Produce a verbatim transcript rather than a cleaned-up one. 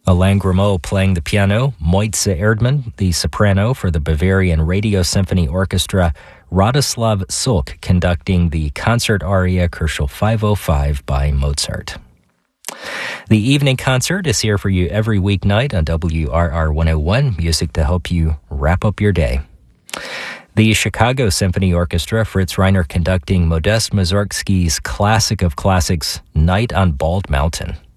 Alain Grimaud playing the piano, Moitze Erdmann, the soprano for the Bavarian Radio Symphony Orchestra, Radoslav Sulk conducting the concert aria Koschel five oh five by Mozart. The evening concert is here for you every weeknight on W R R one oh one, music to help you wrap up your day. The Chicago Symphony Orchestra, Fritz Reiner conducting Modest Mussorgsky's classic of classics, Night on Bald Mountain.